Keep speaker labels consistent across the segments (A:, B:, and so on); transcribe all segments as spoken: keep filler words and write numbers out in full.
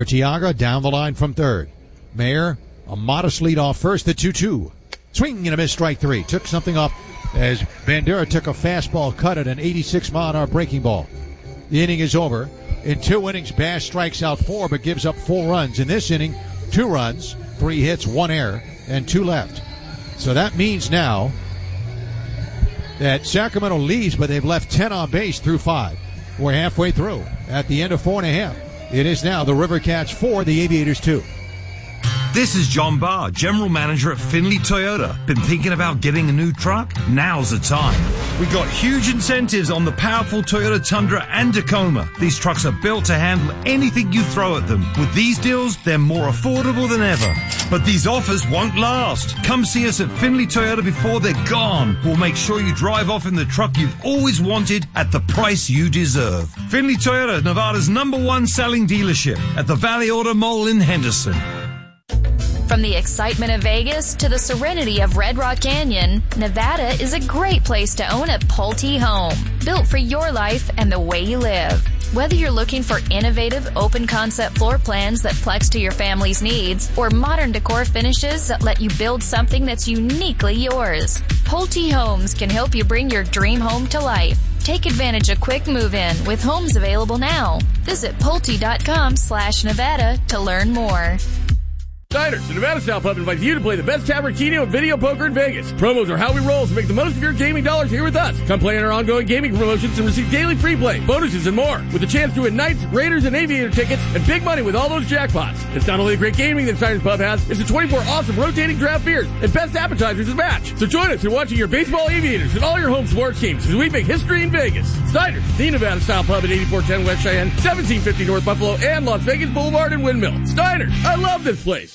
A: Artiaga down the line from third. Mayer, a modest lead off first, the two two. Swing and a miss, strike three. Took something off as Bandera took a fastball cut at an eighty-six mile an hour breaking ball. The inning is over. In two innings, Bass strikes out four but gives up four runs. In this inning, two runs, three hits, one error, and two left. So that means now that Sacramento leads, but they've left ten on base through five. We're halfway through. At the end of four and a half, it is now the River Cats four, the Aviators two.
B: This is John Barr, General Manager at Findlay Toyota. Been thinking about getting a new truck? Now's the time. We got huge incentives on the powerful Toyota Tundra and Tacoma. These trucks are built to handle anything you throw at them. With these deals, they're more affordable than ever. But these offers won't last. Come see us at Findlay Toyota before they're gone. We'll make sure you drive off in the truck you've always wanted at the price you deserve. Findlay Toyota, Nevada's number one selling dealership at the Valley Auto Mall in Henderson.
C: From the excitement of Vegas to the serenity of Red Rock Canyon, Nevada is a great place to own a Pulte home, built for your life and the way you live. Whether you're looking for innovative, open-concept floor plans that flex to your family's needs, or modern decor finishes that let you build something that's uniquely yours, Pulte Homes can help you bring your dream home to life. Take advantage of quick move-in with homes available now. Visit Pulte.com slash Nevada to learn more.
D: Diners, the Nevada Style Pub invites you to play the best Tavern Keno and video poker in Vegas. Promos are how we roll, so make the most of your gaming dollars here with us. Come play in our ongoing gaming promotions and receive daily free play, bonuses, and more. With a chance to win Knights, Raiders, and Aviator tickets, and big money with all those jackpots. It's not only the great gaming that Diners Pub has, it's the twenty-four awesome rotating draft beers and best appetizers to match. So join us in watching your baseball Aviators and all your home sports teams as we make history in Vegas. Diners, the Nevada Style Pub at eighty-four ten West Cheyenne, seventeen fifty North Buffalo, and Las Vegas Boulevard and Windmill. Diners, I love this place.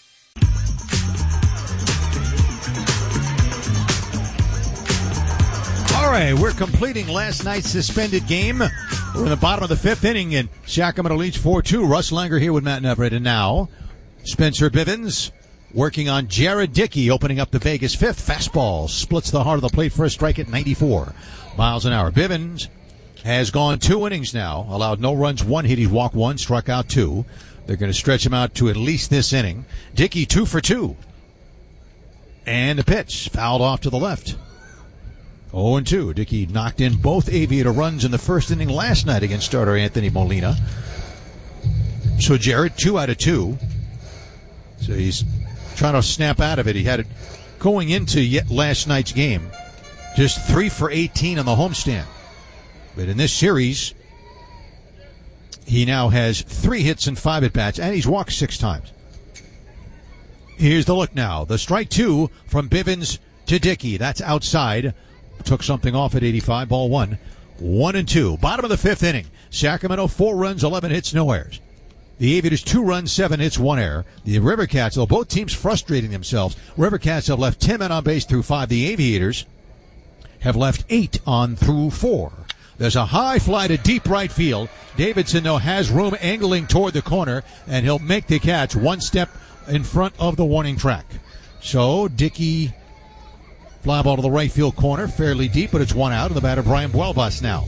A: All right, we're completing last night's suspended game. We're in the bottom of the fifth inning, and Sacramento leads four two. Russ Langer here with Matt Neverett, and now Spencer Bivens working on Jared Dickey, opening up the Vegas fifth. Fastball splits the heart of the plate for a strike at ninety-four miles an hour. Bivens has gone two innings now, allowed no runs, one hit. He's walked one, struck out two. They're going to stretch him out to at least this inning. Dickey two for two. And a pitch fouled off to the left. oh and two. Dickey knocked in both Aviator runs in the first inning last night against starter Anthony Molina. So Jared, two out of two. So he's trying to snap out of it. He had it going into yet last night's game. Just three for eighteen on the homestand. But in this series, he now has three hits and five at-bats, and he's walked six times. Here's the look now. The strike two from Bivens to Dickey. That's outside. Took something off at eighty-five, ball one. One and two. Bottom of the fifth inning. Sacramento, four runs, eleven hits, no errors. The Aviators, two runs, seven hits, one error. The River Cats, though both teams frustrating themselves, River Cats have left ten men on base through five. The Aviators have left eight on through four. There's a high fly to deep right field. Davidson, though, has room angling toward the corner, and he'll make the catch one step in front of the warning track. So, Dickey, fly ball to the right field corner, fairly deep, but it's one out, and the batter, Brian Buelbas now.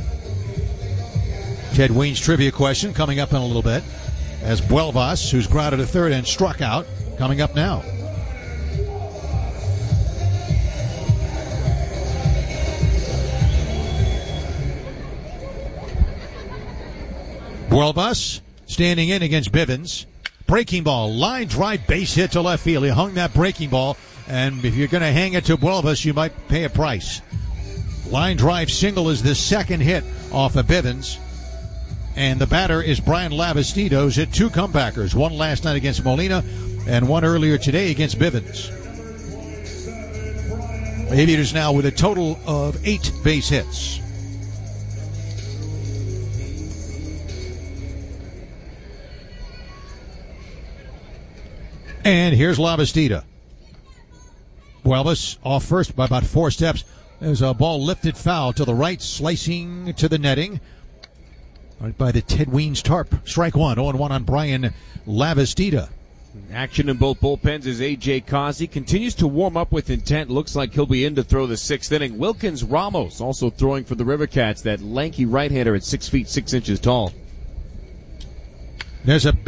A: Ted Wayne's trivia question coming up in a little bit, as Buelbas, who's grounded at third and struck out, coming up now. Buelbas standing in against Bivens. Breaking ball, line drive, base hit to left field. He hung that breaking ball, and if you're going to hang it to Buelbas, you might pay a price. Line drive single is the second hit off of Bivens. And the batter is Brian Lavastino, who's hit two comebackers, one last night against Molina and one earlier today against Bivens. Aviators now with a total of eight base hits. And here's Lavastida. Buelbas off first by about four steps. There's a ball lifted foul to the right, slicing to the netting. Right by the Ted Weens tarp. Strike one. oh and one on Brian Lavastida.
E: Action in both bullpens as A J Causey continues to warm up with intent. Looks like he'll be in to throw the sixth inning. Wilkins Ramos also throwing for the River Cats, that lanky right-hander at six feet six inches tall.
A: There's a